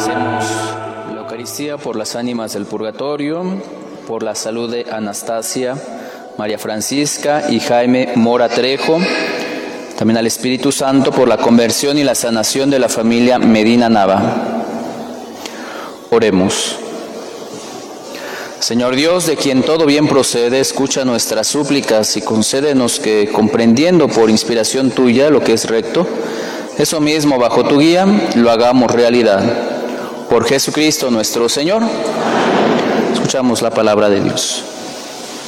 Hacemos la Eucaristía por las ánimas del purgatorio, por la salud de Anastasia, María Francisca y Jaime Mora Trejo, también al Espíritu Santo por la conversión y la sanación de la familia Medina Nava. Oremos. Señor Dios, de quien todo bien procede, escucha nuestras súplicas y concédenos que, comprendiendo por inspiración tuya lo que es recto, eso mismo bajo tu guía lo hagamos realidad. Por Jesucristo nuestro Señor. Escuchamos la palabra de Dios.